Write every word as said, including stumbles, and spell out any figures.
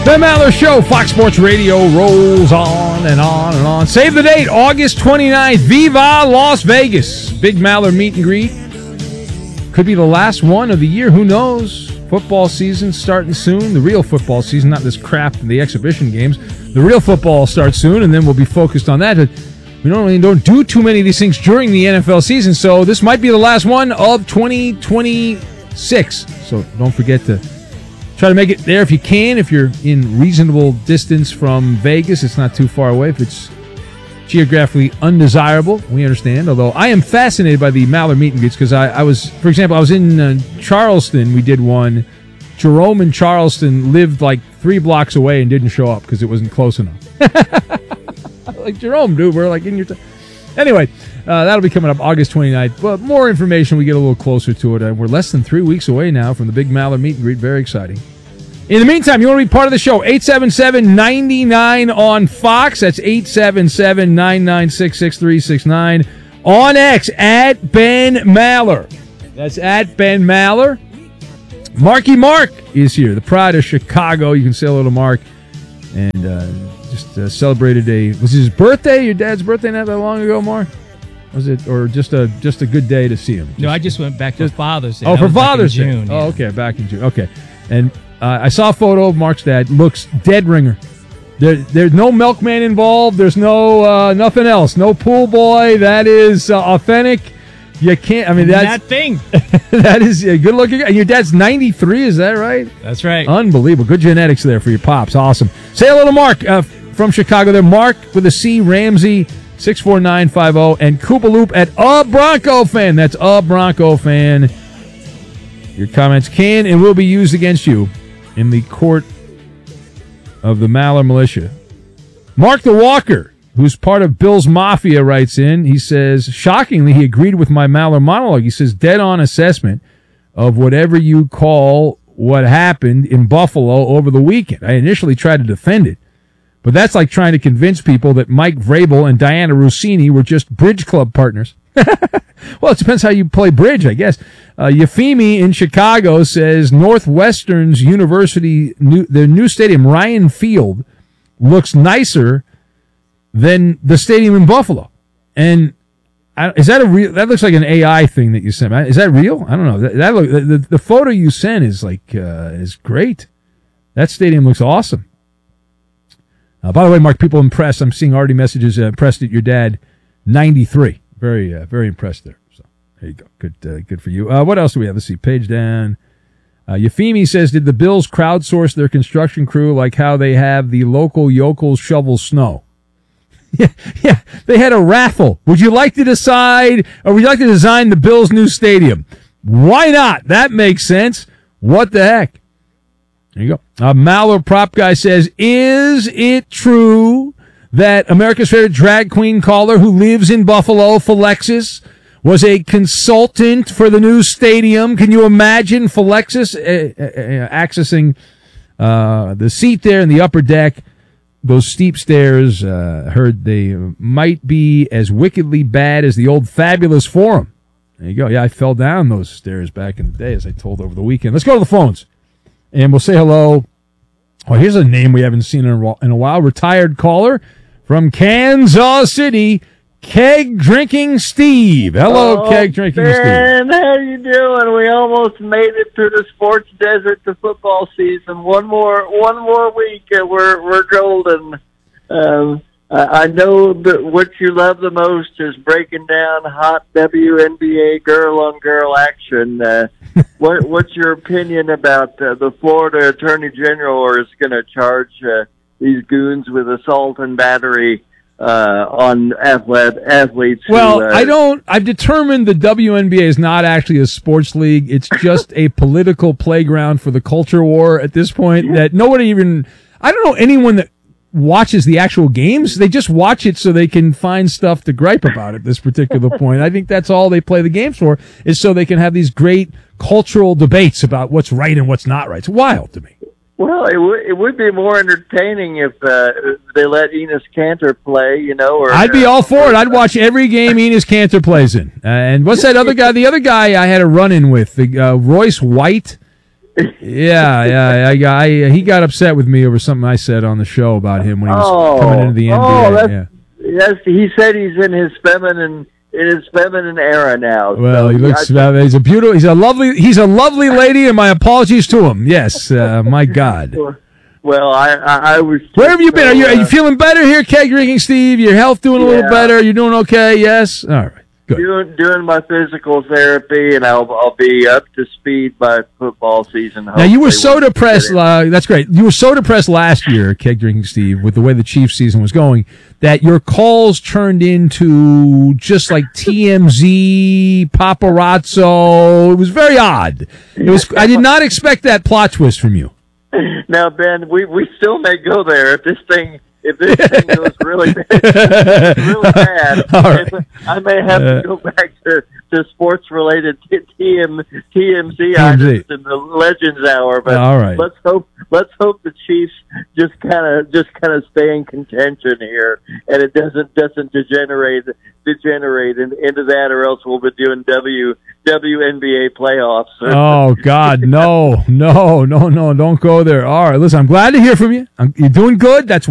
Ben Maller Show, Fox Sports Radio rolls on and on and on. Save the date, August twenty-ninth, Viva Las Vegas. Big Maller meet and greet. Could be the last one of the year, who knows? Football season starting soon. The real football season, not this crap, the exhibition games. The real football starts soon, and then we'll be focused on that. But we normally don't do too many of these things during the N F L season, so this might be the last one of twenty twenty-six. So don't forget to try to make it there if you can, if you're in reasonable distance from Vegas. It's not too far away. If it's geographically undesirable, we understand. Although I am fascinated by the Maller meet and greets because I, I was, for example, I was in uh, Charleston. We did one. Jerome in Charleston lived like three blocks away and didn't show up because it wasn't close enough. Like, Jerome, dude, we're like in your... T- anyway, uh, that'll be coming up August twenty-ninth. But more information, we get a little closer to it. Uh, we're less than three weeks away now from the big Maller meet and greet. Very exciting. In the meantime, you want to be part of the show, eight seven seven, nine nine on Fox. That's eight seven seven, nine nine six, six three six nine. On X, at Ben Maller. That's at Ben Maller. Marky Mark is here, the pride of Chicago. You can say hello to Mark. And uh, just uh, celebrated a... Was it his birthday? Your dad's birthday not that long ago, Mark? Was it, or just a just a good day to see him? Just, no, I just went back to Father's Day. Oh, that for was Father's Day. June, Oh, yeah. okay, back in June. Okay. And uh, I saw a photo of Mark's dad. Looks dead ringer. There, there's no milkman involved. There's no uh, nothing else. No pool boy. That is uh, authentic. You can't. I mean, that's that thing. that is a good looking. And your dad's ninety-three. Is that right? That's right. Unbelievable. Good genetics there for your pops. Awesome. Say hello to Mark uh, from Chicago. There, Mark with a C. Ramsey. six four nine five zero and Koopa Loop at a Bronco fan. That's a Bronco fan. Your comments can and will be used against you in the court of the Maller Militia. Mark the Walker, who's part of Bill's Mafia, writes in. He says, shockingly, he agreed with my Maller monologue. He says, dead-on assessment of whatever you call what happened in Buffalo over the weekend. I initially tried to defend it, but that's like trying to convince people that Mike Vrabel and Diana Rossini were just bridge club partners. Well, it depends how you play bridge, I guess. Uh, Yafimi in Chicago says Northwestern's University, new, their new stadium, Ryan Field, looks nicer than the stadium in Buffalo. And I, is that a real? That looks like an A I thing that you sent. Is that real? I don't know. That, that look, the, the photo you sent is like uh, is great. That stadium looks awesome. Uh, by the way, Mark, people impressed. I'm seeing already messages uh, impressed at your dad, ninety-three. Very, uh, very impressed there. So there you go. Good, uh, good for you. Uh, what else do we have? Let's see. Page down. Uh, Yafimi says, did the Bills crowdsource their construction crew like how they have the local yokels shovel snow? Yeah, yeah. They had a raffle. Would you like to decide, or would you like to design the Bills' new stadium? Why not? That makes sense. What the heck? There you go. Uh, Maller Prop Guy says, is it true that America's favorite drag queen caller who lives in Buffalo, Philexis, was a consultant for the new stadium? Can you imagine Philexis uh, uh, accessing uh, the seat there in the upper deck? Those steep stairs, uh, heard they might be as wickedly bad as the old Fabulous Forum. There you go. Yeah, I fell down those stairs back in the day, as I told over the weekend. Let's go to the phones, and we'll say hello. Oh, here's a name we haven't seen in a, in a while. Retired caller from Kansas City, Keg Drinking Steve. Hello, oh, Keg Drinking Ben, Steve. how you doing? We almost made it through the sports desert to football season. One more, one more week, and we're we're golden. Um, I, I know that what you love the most is breaking down hot W N B A girl-on-girl action. Uh, what what's your opinion about uh, the Florida Attorney General is going to charge uh, these goons with assault and battery uh, on athlete, athletes? Well, who, uh, I don't, I've determined the W N B A is not actually a sports league. It's just a political playground for the culture war at this point that nobody even, I don't know anyone that watches the actual games. They just watch it so they can find stuff to gripe about at this particular point. I think that's all they play the games for, is so they can have these great cultural debates about what's right and what's not right. It's wild to me. Well, it would it would be more entertaining if uh, they let Enes Kanter play, you know. Or I'd be all for it. I'd watch every game Enes Kanter plays in. Uh, and what's that other guy? The other guy I had a run-in with, the, uh, Royce White. Yeah, yeah, I, I, he got upset with me over something I said on the show about him when he was Oh, coming into the N B A. oh, that's, yeah. yes, he said he's in his feminine in his feminine era now. Well, so he looks. I, Uh, he's a beautiful. He's a lovely. He's a lovely lady, and my apologies to him. Yes, uh, my God. Well, I, I, I was. Where have you been? Are you, are you uh, feeling better here, keg drinking, Steve? Your health doing a little Yeah. better? You're doing okay? Yes. All right. Good. doing doing my physical therapy, and I'll I'll be up to speed by football season. Now you were hopefully, so when we depressed. get in. Uh, that's great. You were so depressed last year, keg drinking, Steve, with the way the Chiefs season was going, that your calls turned into just like T M Z, paparazzo. It was very odd. It was. I did not expect that plot twist from you. Now, Ben, we, we still may go there if this thing if this thing goes really bad. really bad. All right. I may have Uh, to go back to, to sports related T M T M Z T M Z. items in the Legends Hour. But All right. let's hope let's hope the Chiefs just kind of just kind of stay in contention here, and it doesn't doesn't degenerate degenerate in, into that, or else we'll be doing W W N B A playoffs. Oh God, no, no, no, no! Don't go there. All right, listen. I'm glad to hear from you. I'm, you're doing good. That's